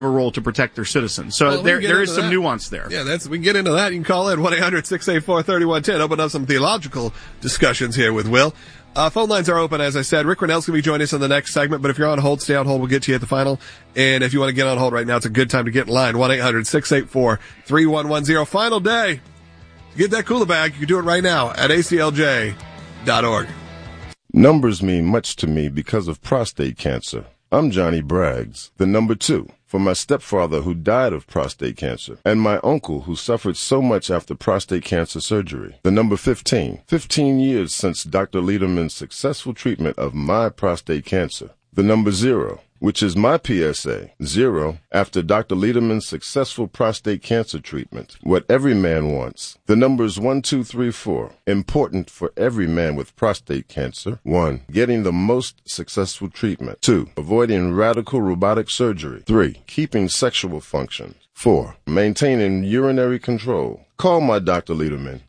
a role to protect their citizens. So there is some nuance there. Yeah, we can get into that. You can call in 1-800-684-3110. Open up some theological discussions here with Will. Phone lines are open, as I said. Rick Grenell's going to be joining us in the next segment, but if you're on hold, stay on hold. We'll get to you at the final. And if you want to get on hold right now, it's a good time to get in line. 1-800-684-3110. Final day. Get that cooler bag. You can do it right now at aclj.org. Numbers mean much to me because of prostate cancer. I'm Johnny Braggs, the number 2, for my stepfather who died of prostate cancer, and my uncle who suffered so much after prostate cancer surgery. The number 15, 15 years since Dr. Lederman's successful treatment of my prostate cancer. The number 0, which is my PSA, 0, after Dr. Lederman's successful prostate cancer treatment. What every man wants. The numbers 1, 2, 3, 4. Important for every man with prostate cancer. 1, getting the most successful treatment. 2, avoiding radical robotic surgery. 3, keeping sexual function. 4, maintaining urinary control. Call my Dr. Lederman,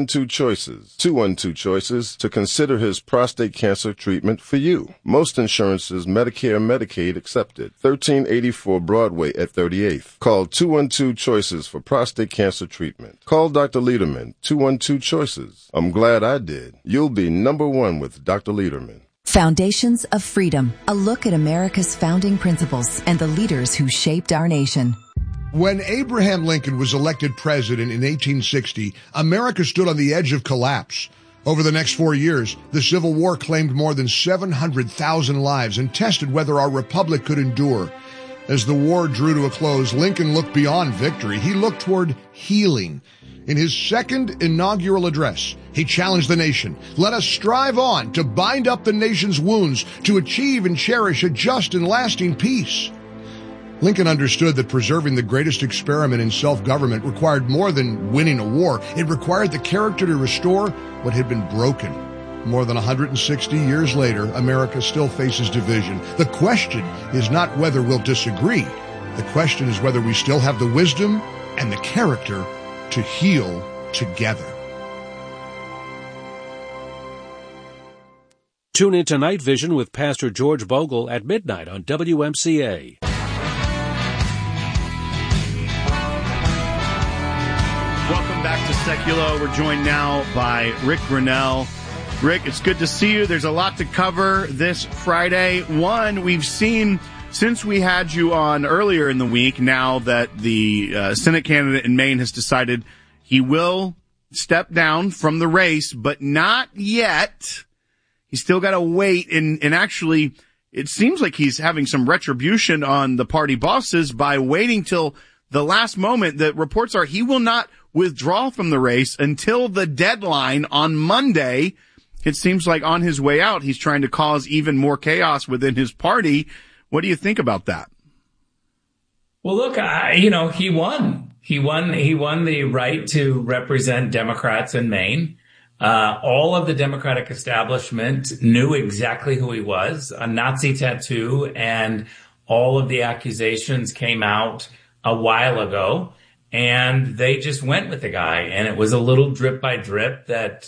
212 Choices, to consider his prostate cancer treatment for you. Most insurances, Medicare, Medicaid accepted. 1384 Broadway at 38th. Call 212 Choices for prostate cancer treatment. Call Dr. Lederman, 212 Choices. I'm glad I did. You'll be number 1 with Dr. Lederman. Foundations of Freedom, a look at America's founding principles and the leaders who shaped our nation. When Abraham Lincoln was elected president in 1860, America stood on the edge of collapse. Over the next 4 years, the Civil War claimed more than 700,000 lives and tested whether our republic could endure. As the war drew to a close, Lincoln looked beyond victory. He looked toward healing. In his second inaugural address, he challenged the nation. Let us strive on to bind up the nation's wounds, to achieve and cherish a just and lasting peace. Lincoln understood that preserving the greatest experiment in self-government required more than winning a war. It required the character to restore what had been broken. More than 160 years later, America still faces division. The question is not whether we'll disagree. The question is whether we still have the wisdom and the character to heal together. Tune in to Night Vision with Pastor George Bogle at midnight on WMCA. Welcome back to Seculo. We're joined now by Rick Grenell. Rick, it's good to see you. There's a lot to cover this Friday. One, we've seen since we had you on earlier in the week, now that the Senate candidate in Maine has decided he will step down from the race, but not yet. He's still got to wait. And actually, it seems like he's having some retribution on the party bosses by waiting till the last moment. The reports are he will not withdraw from the race until the deadline on Monday. It seems like on his way out, he's trying to cause even more chaos within his party. What do you think about that? Well, look, he won. He won the right to represent Democrats in Maine. All of the Democratic establishment knew exactly who he was, a Nazi tattoo, and all of the accusations came out a while ago. And they just went with the guy, and it was a little drip by drip that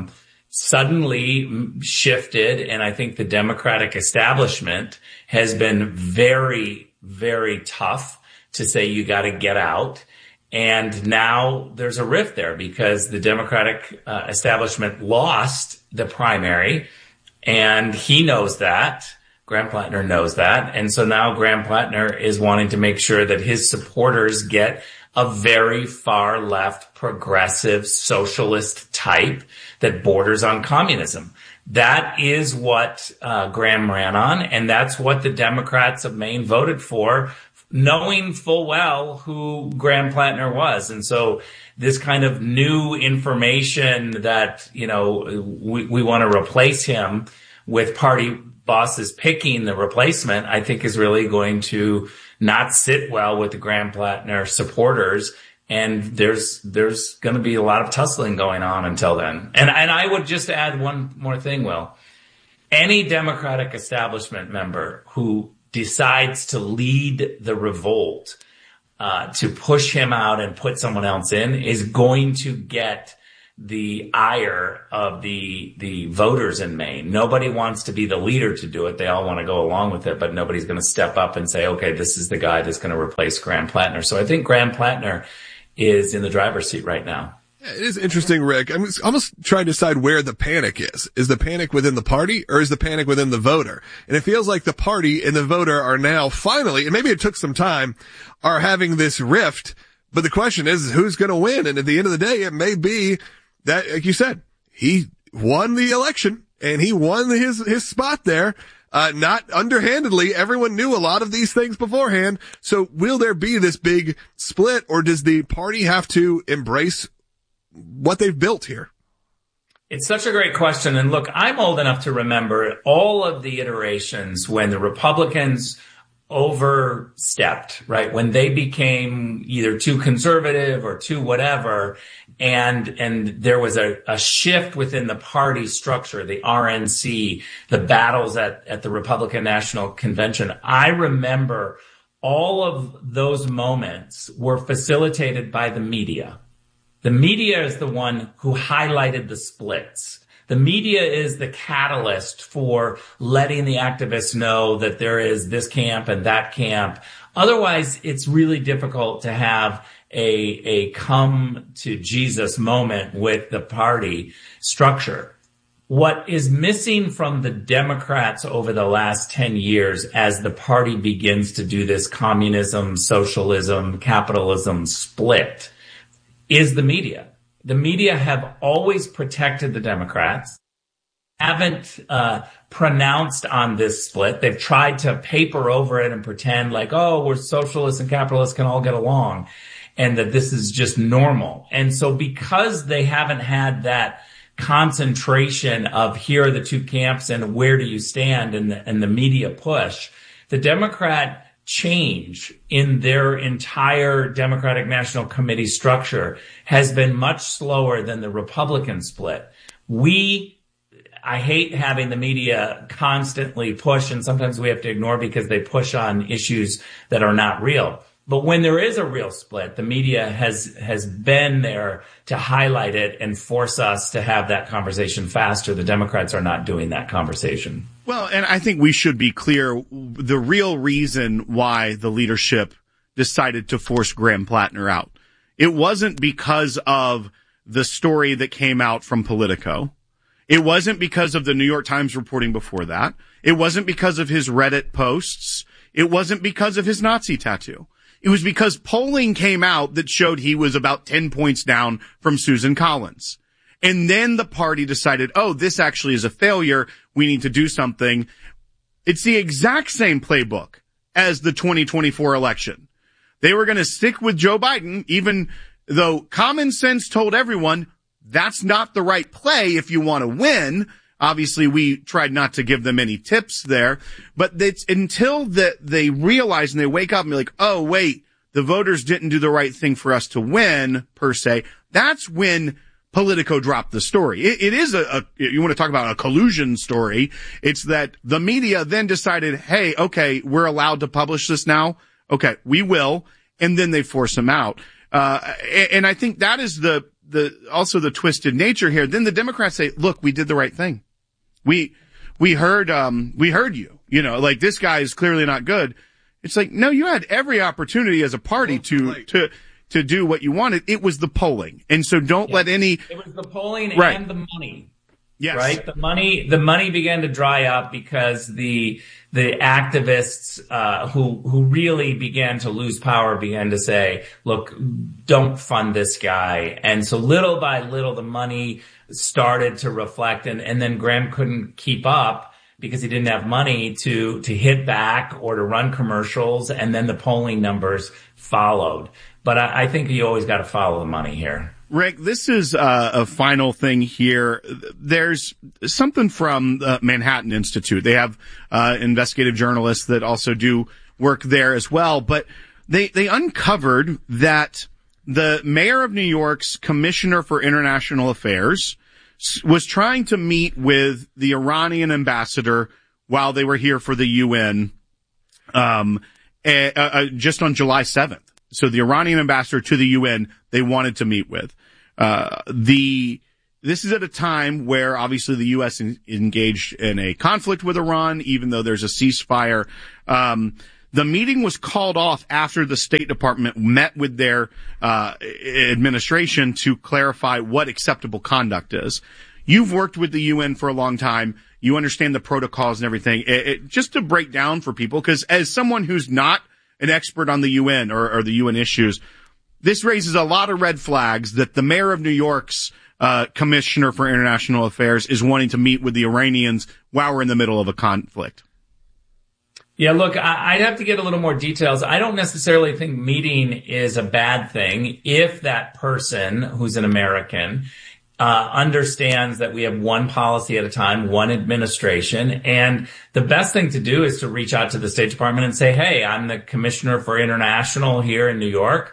suddenly shifted. And I think the Democratic establishment has been very, very tough to say you got to get out. And now there's a rift there because the Democratic establishment lost the primary, and he knows that. Graham Plattner knows that. And so now Graham Plattner is wanting to make sure that his supporters get a very far left, progressive, socialist type that borders on communism. That is what Graham ran on, and that's what the Democrats of Maine voted for, knowing full well who Graham Plattner was. And so this kind of new information that, we want to replace him with party bosses picking the replacement, I think is really going to not sit well with the Graham Plattner supporters. And there's going to be a lot of tussling going on until then. And I would just add one more thing, Will. Any Democratic establishment member who decides to lead the revolt, to push him out and put someone else in, is going to get the ire of the voters in Maine. Nobody wants to be the leader to do it. They all want to go along with it, but nobody's going to step up and say, okay, this is the guy that's going to replace Graham Plattner. So I think Graham Plattner is in the driver's seat right now. It is interesting, Rick. I'm almost trying to decide where the panic is. Is the panic within the party or is the panic within the voter? And it feels like the party and the voter are now finally, and maybe it took some time, are having this rift. But the question is who's going to win? And at the end of the day, it may be that, like you said, he won the election and he won his spot there. Not underhandedly. Everyone knew a lot of these things beforehand. So will there be this big split, or does the party have to embrace what they've built here? It's such a great question. And look, I'm old enough to remember all of the iterations when the Republicans overstepped, right? When they became either too conservative or too whatever. And there was a shift within the party structure, the RNC, the battles at the Republican National Convention. I remember all of those moments were facilitated by the media. The media is the one who highlighted the splits. The media is the catalyst for letting the activists know that there is this camp and that camp. Otherwise, it's really difficult to have a come to Jesus moment with the party structure. What is missing from the Democrats over the last 10 years as the party begins to do this communism, socialism, capitalism split is the media. The media have always protected the Democrats, haven't pronounced on this split. They've tried to paper over it and pretend like, oh, we're socialists and capitalists can all get along, and that this is just normal. And so because they haven't had that concentration of here are the two camps and where do you stand and the media push, the Democrat change in their entire Democratic National Committee structure has been much slower than the Republican split. I hate having the media constantly push, and sometimes we have to ignore because they push on issues that are not real. But when there is a real split, the media has been there to highlight it and force us to have that conversation faster. The Democrats are not doing that conversation. Well, and I think we should be clear, the real reason why the leadership decided to force Graham Plattner out. It wasn't because of the story that came out from Politico. It wasn't because of the New York Times reporting before that. It wasn't because of his Reddit posts. It wasn't because of his Nazi tattoo. It was because polling came out that showed he was about 10 points down from Susan Collins. And then the party decided, oh, this actually is a failure. We need to do something. It's the exact same playbook as the 2024 election. They were going to stick with Joe Biden, even though common sense told everyone that's not the right play if you want to win. Obviously, we tried not to give them any tips there, but it's until they realize and they wake up and be like, oh, wait, the voters didn't do the right thing for us to win, per se. That's when Politico dropped the story. It is you want to talk about a collusion story. It's that the media then decided, hey, okay, we're allowed to publish this now. Okay, we will. And then they force him out. And I think that is also the twisted nature here. Then the Democrats say, look, we did the right thing. We heard you, like this guy is clearly not good. It's like, no, you had every opportunity as a party to do what you wanted. It was the polling. And so don't let any. It was the polling right. And the money. Yes. Right. The money began to dry up because the activists, who really began to lose power began to say, look, don't fund this guy. And so little by little, the money started to reflect, and then Graham couldn't keep up because he didn't have money to hit back or to run commercials, and then the polling numbers followed. But I think you always got to follow the money here. Rick, this is a final thing here. There's something from the Manhattan Institute. They have investigative journalists that also do work there as well, but they uncovered that the mayor of New York's commissioner for international affairs was trying to meet with the Iranian ambassador while they were here for the UN, just on July 7th. So the Iranian ambassador to the UN, they wanted to meet with. The this is at a time where obviously the U.S. engaged in a conflict with Iran, even though there's a ceasefire. The meeting was called off after the State Department met with their administration to clarify what acceptable conduct is. You've worked with the UN for a long time. You understand the protocols and everything. Just to break down for people, because as someone who's not an expert on the UN or the UN issues, this raises a lot of red flags that the mayor of New York's commissioner for international affairs is wanting to meet with the Iranians while we're in the middle of a conflict. Yeah, look, I'd have to get a little more details. I don't necessarily think meeting is a bad thing if that person who's an American understands that we have one policy at a time, one administration. And the best thing to do is to reach out to the State Department and say, hey, I'm the Commissioner for International here in New York.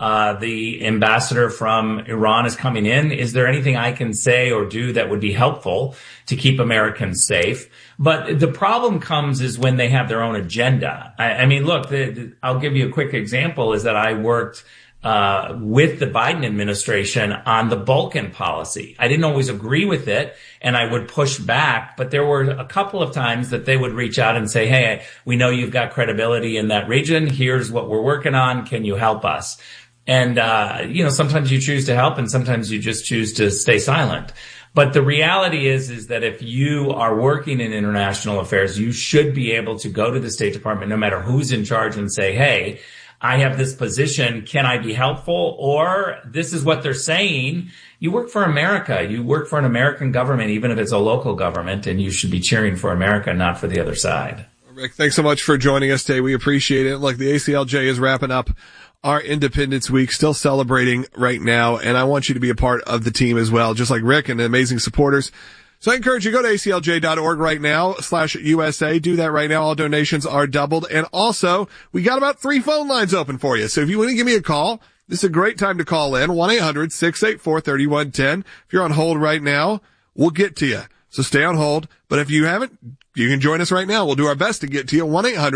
The ambassador from Iran is coming in. Is there anything I can say or do that would be helpful to keep Americans safe? But the problem comes is when they have their own agenda. I mean, look, I'll give you a quick example is that I worked with the Biden administration on the Balkan policy. I didn't always agree with it, and I would push back, but there were a couple of times that they would reach out and say, hey, we know you've got credibility in that region. Here's what we're working on. Can you help us? And, sometimes you choose to help and sometimes you just choose to stay silent. But the reality is that if you are working in international affairs, you should be able to go to the State Department, no matter who's in charge, and say, hey, I have this position. Can I be helpful? Or this is what they're saying. You work for America. You work for an American government, even if it's a local government, and you should be cheering for America, not for the other side. Rick, thanks so much for joining us today. We appreciate it. Look, the ACLJ is wrapping up our Independence Week, still celebrating right now, and I want you to be a part of the team as well, just like Rick and the amazing supporters. So I encourage you to go to aclj.org right now /USA. Do that right now. All donations are doubled. And also, we got about 3 phone lines open for you. So if you want to give me a call, this is a great time to call in. 1-800-684-3110. If you're on hold right now, we'll get to you. So stay on hold. But if you haven't, you can join us right now. We'll do our best to get to you.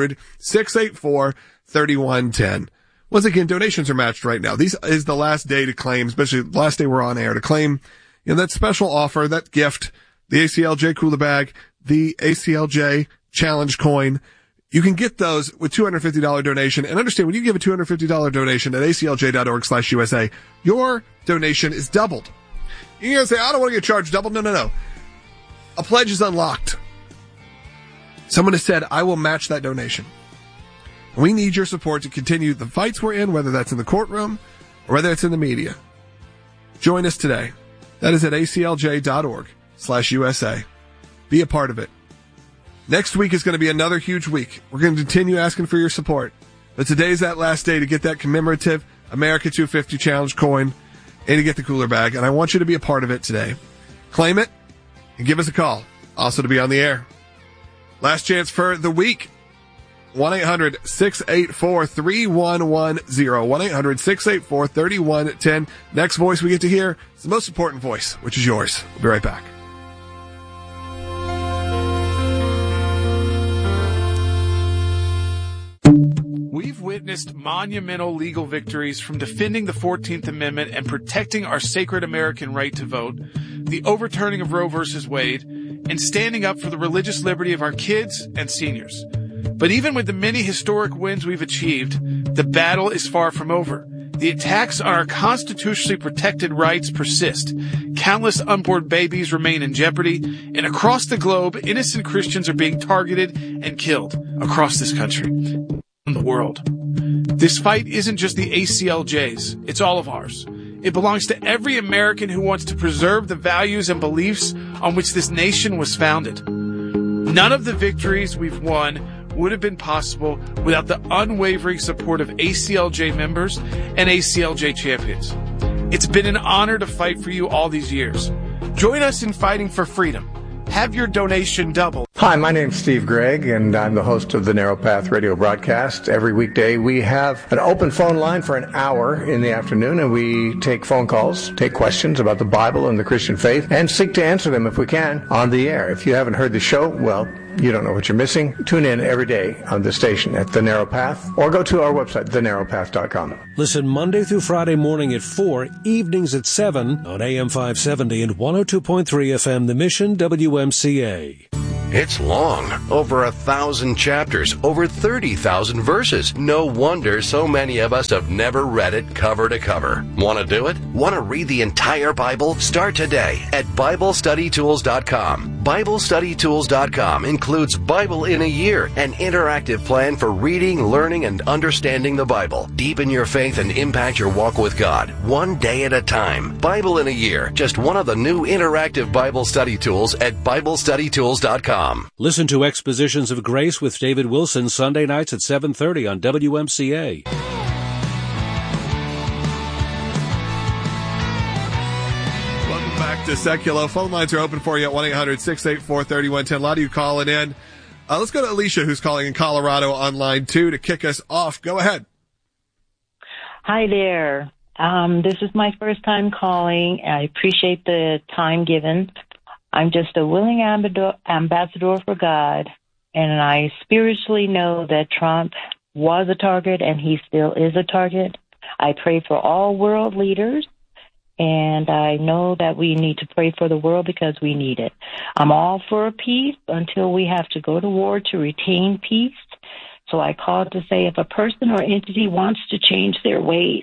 1-800-684-3110. Once again, donations are matched right now. This is the last day to claim, especially the last day we're on air, to claim that special offer, that gift, the ACLJ cooler bag, the ACLJ challenge coin. You can get those with $250 donation. And understand, when you give a $250 donation at aclj.org/USA, your donation is doubled. You're going to say, I don't want to get charged double. No. A pledge is unlocked. Someone has said, I will match that donation. We need your support to continue the fights we're in, whether that's in the courtroom or whether it's in the media. Join us today. That is at aclj.org/USA. Be a part of it. Next week is going to be another huge week. We're going to continue asking for your support. But today's that last day to get that commemorative America 250 Challenge coin and to get the cooler bag. And I want you to be a part of it today. Claim it and give us a call. Also to be on the air. Last chance for the week. 1-800-684-3110. 1-800-684-3110. Next voice we get to hear is the most important voice, which is yours. We'll be right back. We've witnessed monumental legal victories from defending the 14th Amendment and protecting our sacred American right to vote, the overturning of Roe v. Wade, and standing up for the religious liberty of our kids and seniors. But even with the many historic wins we've achieved, the battle is far from over. The attacks on our constitutionally protected rights persist. Countless unborn babies remain in jeopardy, and across the globe, innocent Christians are being targeted and killed across this country and the world. This fight isn't just the ACLJ's, it's all of ours. It belongs to every American who wants to preserve the values and beliefs on which this nation was founded. None of the victories we've won would have been possible without the unwavering support of ACLJ members and ACLJ champions. It's been an honor to fight for you all these years. Join us in fighting for freedom. Have your donation double. Hi, my name's Steve Gregg, and I'm the host of the Narrow Path radio broadcast. Every weekday we have an open phone line for an hour in the afternoon, and we take phone calls, take questions about the Bible and the Christian faith, and seek to answer them if we can on the air. If you haven't heard the show, well, You don't know what you're missing? Tune in every day on this station at The Narrow Path, or go to our website, thenarrowpath.com. Listen Monday through Friday morning at 4, evenings at 7 on AM 570 and 102.3 FM, The Mission, WMCA. It's long, over 1,000 chapters, over 30,000 verses. No wonder so many of us have never read it cover to cover. Want to do it? Want to read the entire Bible? Start today at BibleStudyTools.com. BibleStudyTools.com includes Bible in a Year, an interactive plan for reading, learning, and understanding the Bible. Deepen your faith and impact your walk with God, one day at a time. Bible in a Year, just one of the new interactive Bible study tools at BibleStudyTools.com. Listen to Expositions of Grace with David Wilson Sunday nights at 7:30 on WMCA. Welcome back to Secular. Phone lines are open for you at 1-800-684-3110. A lot of you calling in. Let's go to Alicia, who's calling in Colorado on line 2 to kick us off. Go ahead. Hi there. This is my first time calling. I appreciate the time given. I'm just a willing ambassador for God, and I spiritually know that Trump was a target and he still is a target. I pray for all world leaders, and I know that we need to pray for the world because we need it. I'm all for peace until we have to go to war to retain peace. So I called to say if a person or entity wants to change their ways,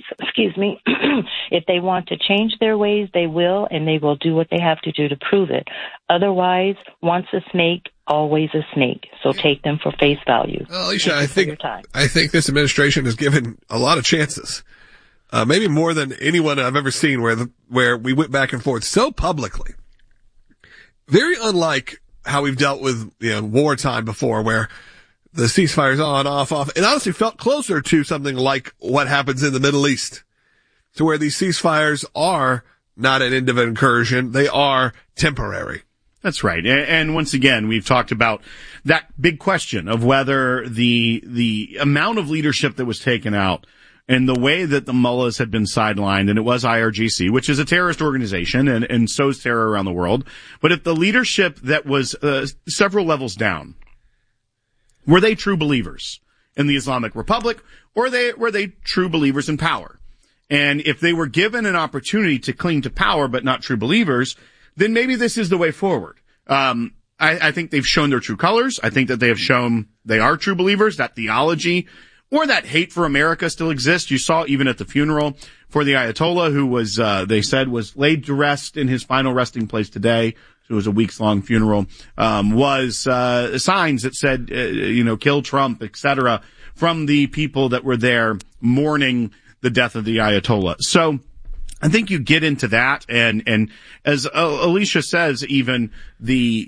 if they want to change their ways, they will, and they will do what they have to do to prove it. Otherwise, once a snake, always a snake. So take them for face value. Well, Alicia, I think this administration has given a lot of chances. Maybe more than anyone I've ever seen where we went back and forth so publicly. Very unlike how we've dealt with, wartime before, where the ceasefire's on, off. It honestly felt closer to something like what happens in the Middle East, to where these ceasefires are not an end of an incursion. They are temporary. That's right. And once again, we've talked about that big question of whether the amount of leadership that was taken out and the way that the mullahs had been sidelined, and it was IRGC, which is a terrorist organization and sows terror around the world. But if the leadership that was several levels down, were they true believers in the Islamic Republic, or were they true believers in power? And if they were given an opportunity to cling to power but not true believers, then maybe this is the way forward. I think they've shown their true colors. I think that they have shown they are true believers. That theology or that hate for America still exists. You saw even at the funeral for the Ayatollah, who was, they said, was laid to rest in his final resting place today. It was a weeks-long funeral, was signs that said, kill Trump, etc., from the people that were there mourning the death of the Ayatollah. So I think you get into that, and as Alicia says, even the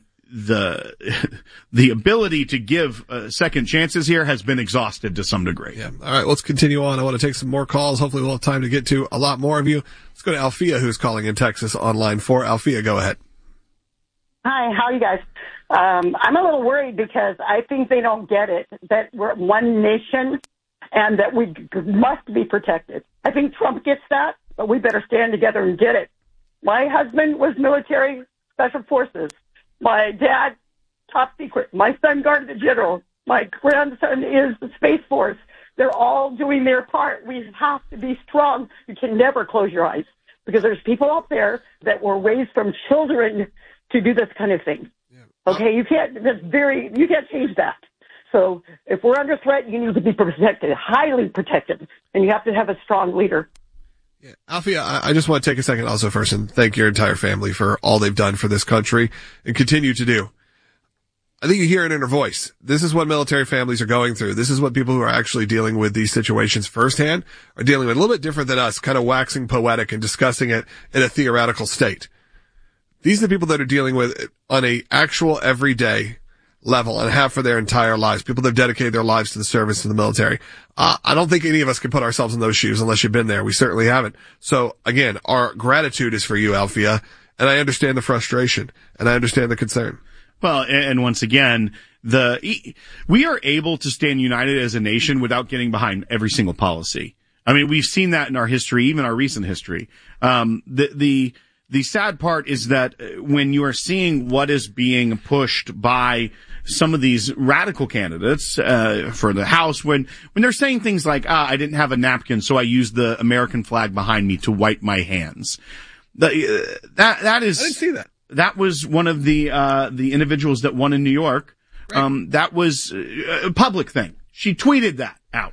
ability to give second chances here has been exhausted to some degree. Yeah. All right, let's continue on. I want to take some more calls. Hopefully we'll have time to get to a lot more of you. Let's go to Alfia, who's calling in Texas on line 4. Alfia, go ahead. Hi, how are you guys? I'm a little worried because I think they don't get it, that we're one nation and that we must be protected. I think Trump gets that, but we better stand together and get it. My husband was military special forces. My dad, top secret. My son, guarded the general. My grandson is the Space Force. They're all doing their part. We have to be strong. You can never close your eyes because there's people out there that were raised from children to do this kind of thing. Yeah. Okay, you can't change that. So if we're under threat, you need to be protected, highly protected, and you have to have a strong leader. Yeah. Alfia, I just want to take a second also first and thank your entire family for all they've done for this country and continue to do. I think you hear it in her voice. This is what military families are going through. This is what people who are actually dealing with these situations firsthand are dealing with. A little bit different than us, kind of waxing poetic and discussing it in a theoretical state. These are the people that are dealing with it on a actual everyday level and have for their entire lives. People that have dedicated their lives to the service of the military. I don't think any of us can put ourselves in those shoes unless you've been there. We certainly haven't. So again, our gratitude is for you, Alfia, and I understand the frustration and I understand the concern. Well, and once again, we are able to stand united as a nation without getting behind every single policy. I mean, we've seen that in our history, even our recent history. The the sad part is that when you are seeing what is being pushed by some of these radical candidates for the House, when they're saying things like, I didn't have a napkin, so I used the American flag behind me to wipe my hands. That is, I didn't see that. That was one of the individuals that won in New York. Right. That was a public thing. She tweeted that out.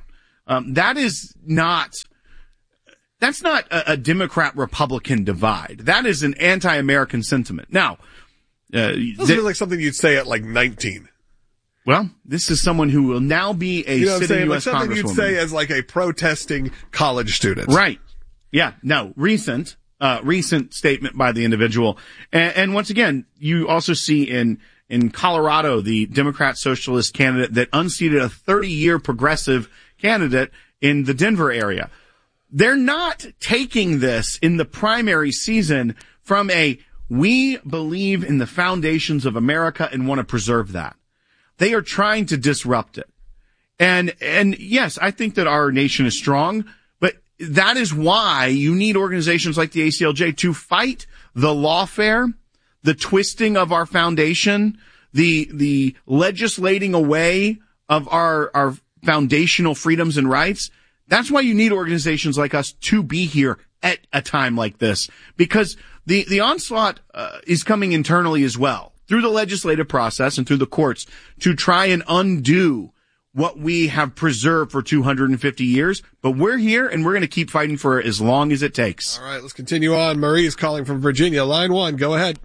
That's not a Democrat-Republican divide. That is an anti-American sentiment. Now, doesn't feel like something you'd say at like 19. Well, this is someone who will now be a sitting U.S. something Congresswoman. You'd say as like a protesting college student. Right. Yeah. No, recent statement by the individual. And once again, you also see in Colorado, the Democrat Socialist candidate that unseated a 30-year progressive candidate in the Denver area. They're not taking this in the primary season from we believe in the foundations of America and want to preserve that. They are trying to disrupt it. And yes, I think that our nation is strong, but that is why you need organizations like the ACLJ to fight the lawfare, the twisting of our foundation, the legislating away of our foundational freedoms and rights. That's why you need organizations like us to be here at a time like this, because the onslaught is coming internally as well through the legislative process and through the courts to try and undo what we have preserved for 250 years. But we're here and we're going to keep fighting for it as long as it takes. All right, let's continue on. Marie is calling from Virginia. Line 1, go ahead.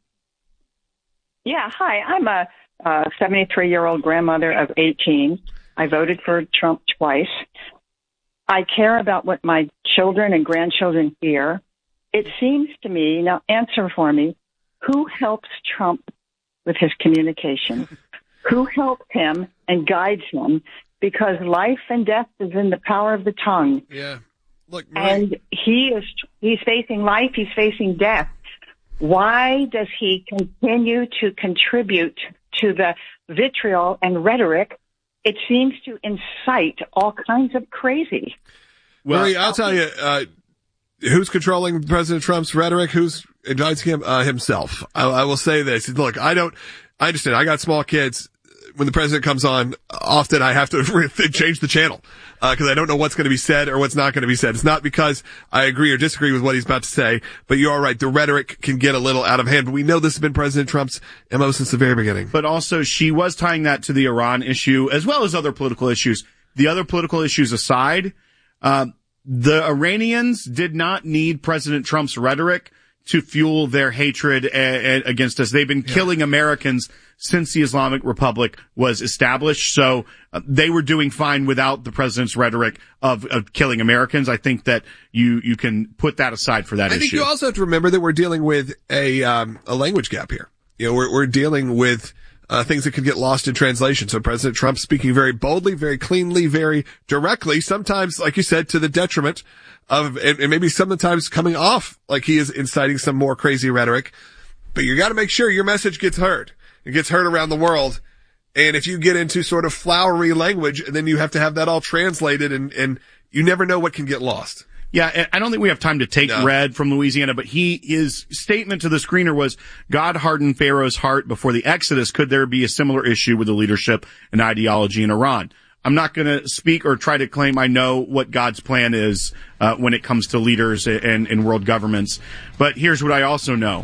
Yeah, hi. I'm a 73-year-old grandmother of 18. I voted for Trump twice. I care about what my children and grandchildren hear. It seems to me, now answer for me, who helps Trump with his communication? Who helps him and guides him? Because life and death is in the power of the tongue. Yeah. Look, and he's facing life, he's facing death. Why does he continue to contribute to the vitriol and rhetoric? It seems to incite all kinds of crazy. Well, Marie, I'll tell you, who's controlling President Trump's rhetoric? Who's advising him? Himself. I will say this. Look, I understand. I got small kids. When the president comes on, often I have to change the channel, because I don't know what's going to be said or what's not going to be said. It's not because I agree or disagree with what he's about to say, but you are right. The rhetoric can get a little out of hand, but we know this has been President Trump's MO since the very beginning. But also, she was tying that to the Iran issue as well as other political issues. The other political issues aside, the Iranians did not need President Trump's rhetoric to fuel their hatred against us. They've been killing Americans since the Islamic Republic was established. So they were doing fine without the president's rhetoric of killing Americans. I think that you can put that aside for that issue. I think you also have to remember that we're dealing with a language gap here. You know, we're dealing with things that could get lost in translation. So President Trump speaking very boldly, very cleanly, very directly, sometimes, like you said, to the detriment of, and maybe sometimes coming off like he is inciting some more crazy rhetoric. But you got to make sure your message gets heard. It gets heard around the world. And if you get into sort of flowery language, and then you have to have that all translated, and you never know what can get lost. Yeah, I don't think we have time to take Red from Louisiana, but his statement to the screener was, God hardened Pharaoh's heart before the Exodus. Could there be a similar issue with the leadership and ideology in Iran? I'm not going to speak or try to claim I know what God's plan is when it comes to leaders and world governments. But here's what I also know.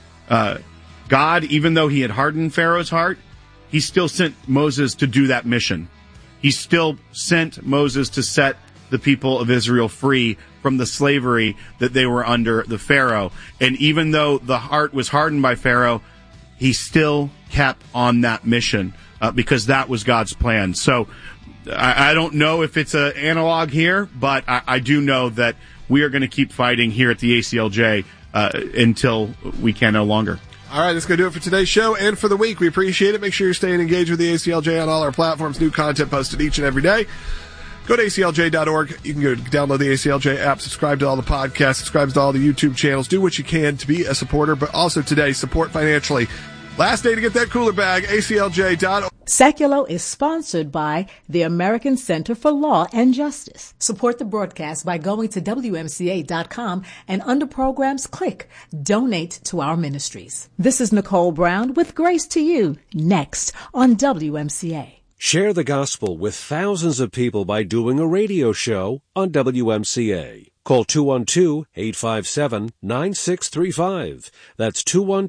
God, even though he had hardened Pharaoh's heart, he still sent Moses to do that mission. He still sent Moses to set the people of Israel free from the slavery that they were under the Pharaoh. And even though the heart was hardened by Pharaoh, he still kept on that mission because that was God's plan. So I don't know if it's an analog here, but I do know that we are going to keep fighting here at the ACLJ until we can no longer. All right, that's going to do it for today's show and for the week. We appreciate it. Make sure you're staying engaged with the ACLJ on all our platforms. New content posted each and every day. Go to ACLJ.org. You can go download the ACLJ app, subscribe to all the podcasts, subscribe to all the YouTube channels. Do what you can to be a supporter, but also today, support financially Last day to get that cooler bag, aclj.org. Seculo is sponsored by the American Center for Law and Justice. Support the broadcast by going to WMCA.com and under programs, click Donate to our ministries. This is Nicole Brown with Grace to You, next on WMCA. Share the gospel with thousands of people by doing a radio show on WMCA. Call 212-857-9635. That's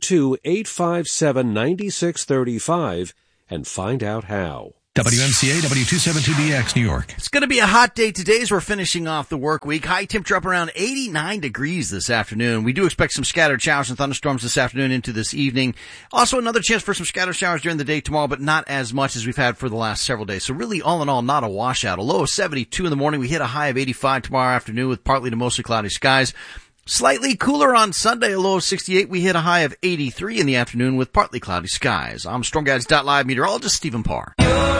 212-857-9635 and find out how. WMCA W272BX, New York. It's going to be a hot day today as we're finishing off the work week. High temperature up around 89 degrees this afternoon. We do expect some scattered showers and thunderstorms this afternoon into this evening. Also another chance for some scattered showers during the day tomorrow, but not as much as we've had for the last several days. So really, all in all, not a washout. A low of 72 in the morning. We hit a high of 85 tomorrow afternoon with partly to mostly cloudy skies. Slightly cooler on Sunday, a low of 68. We hit a high of 83 in the afternoon with partly cloudy skies. I'm StormGuides.live meteorologist Stephen Parr.